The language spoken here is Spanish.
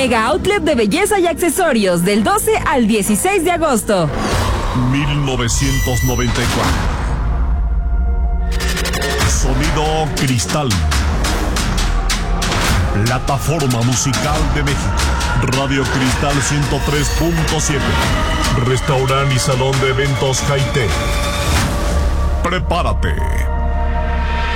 Mega Outlet de belleza y accesorios del 12 al 16 de agosto. 1994. Sonido Cristal. Plataforma musical de México. Radio Cristal 103.7. Restaurante y salón de eventos Jaité. Prepárate